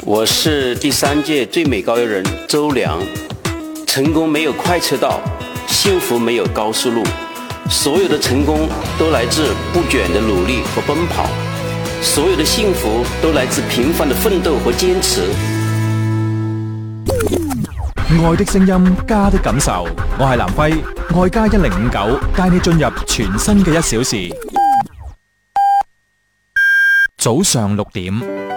我是第3届最美高邮人周良。成功没有快车道，幸福没有高速路，所有的成功都来自不倦的努力和奔跑，所有的幸福都來自平凡的奮鬥和堅持。 愛的聲音，家的感受。我係藍輝，愛家1059帶你進入全新嘅1小時。早上6點。